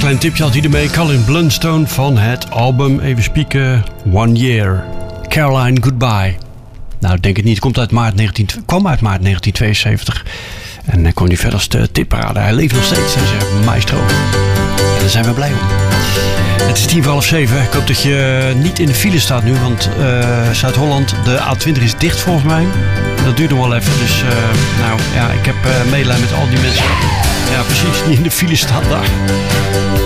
klein tipje had hij ermee. Colin Blunstone van het album, even spieken, One Year. Caroline Goodbye. Nou, ik denk het niet. Kwam uit maart 1972. En dan kwam hij verder als de tipparade. Hij leeft nog steeds, hij zegt maestro. En daar zijn we blij om. Het is 6:45. Ik hoop dat je niet in de file staat nu, want Zuid-Holland, de A20 is dicht volgens mij. Dat duurt nog wel even, dus ik heb medelijden met al die mensen. Ja, precies, die in de file staan daar.